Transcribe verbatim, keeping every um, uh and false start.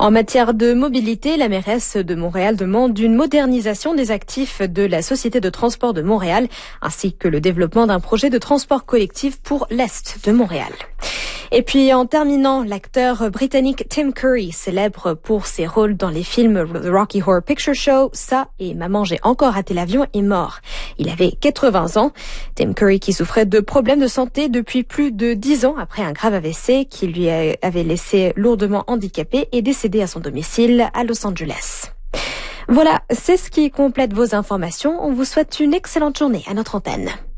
En matière de mobilité, la mairesse de Montréal demande une modernisation des actifs de la Société de transport de Montréal, ainsi que le développement d'un projet de transport collectif pour l'Est de Montréal. Et puis en terminant, l'acteur britannique Tim Curry, célèbre pour ses rôles dans les films The Rocky Horror Picture Show, Ça et Maman j'ai encore raté l'avion, est mort. Il avait quatre-vingts ans. Tim Curry, qui souffrait de problèmes de santé depuis plus de dix ans après un grave A V C qui lui avait laissé lourdement handicapé, est décédé à son domicile à Los Angeles. Voilà, c'est ce qui complète vos informations. On vous souhaite une excellente journée à notre antenne.